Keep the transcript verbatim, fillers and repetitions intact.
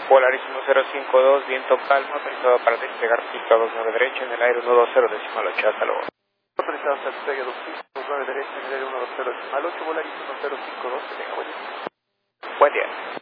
Polarísimo cero cinco dos, viento calmo, autorizado para despegar pista dos nueve derecha en el aire uno dos cero decimal ocho, hasta luego. Autorizado hasta despegue dos nueve derecha en el aire uno dos cero decimal ocho, Polarísimo cero cinco dos, que tenga buen día. Buen día.